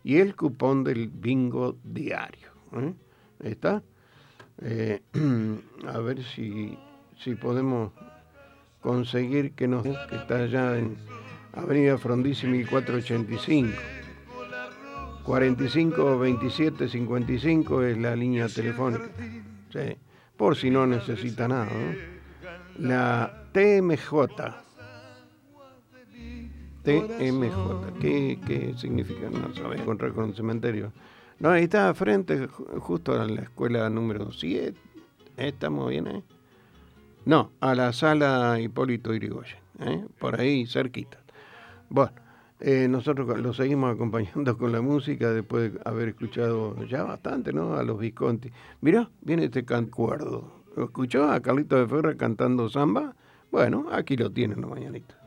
y el cupón del bingo diario. ¿Está? A ver si podemos conseguir que está allá en Avenida Frondizi 1485. 45 27 55 es la línea telefónica. Sí, por si no necesita nada, ¿no? La TMJ. TMJ. ¿Qué significa? No sabes, encontrar con un cementerio. No, ahí está frente, justo a la escuela número 7. ¿Estamos bien, No, a la sala Hipólito Yrigoyen, por ahí cerquita. Bueno, nosotros lo seguimos acompañando con la música después de haber escuchado ya bastante, ¿no? A los Visconti. Mirá, viene este cancuerdo. ¿Lo escuchó a Carlito de Ferrer cantando samba? Bueno, aquí lo tienen los mañanitas.